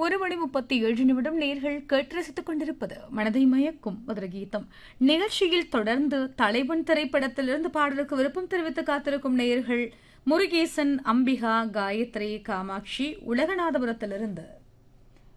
1:37 நேர்கள் கேட்டு ரசித்துக் கொண்டிருப்பது மனதை மயக்கும் மதுர கீதம் நிகழ்ச்சியில் தொடர்ந்து தலைவன் திரைப்படத்திலிருந்து பாடலுக்கு விருப்பம் தெரிவித்து காத்திருக்கும் நேயர்கள் முருகேசன், அம்பிகா, காயத்ரி, காமாட்சி, உலகநாதபுரத்திலிருந்து